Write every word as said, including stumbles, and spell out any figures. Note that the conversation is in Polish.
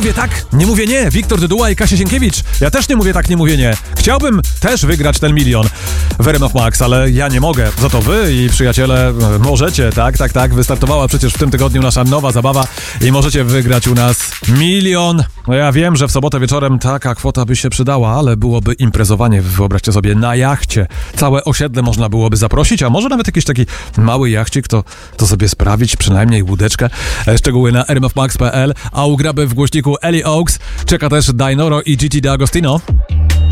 mówię tak, nie mówię nie. Wiktor Dyduła i Kasia Sienkiewicz. Ja też nie mówię tak, nie mówię nie. Chciałbym też wygrać ten milion w R M F Max, ale ja nie mogę. Za to wy i przyjaciele możecie, tak, tak, tak. Wystartowała przecież w tym tygodniu nasza nowa zabawa i możecie wygrać u nas milion. No ja wiem, że w sobotę wieczorem taka kwota by się przydała, ale byłoby imprezowanie, wyobraźcie sobie, na jachcie. Całe osiedle można byłoby zaprosić, a może nawet jakiś taki mały jachcik, to, to sobie sprawić, przynajmniej łódeczkę. Szczegóły na r m f max kropka p l, a u graby w głośniku Ellie Oaks czeka też Dinoro i Gigi D'Agostino.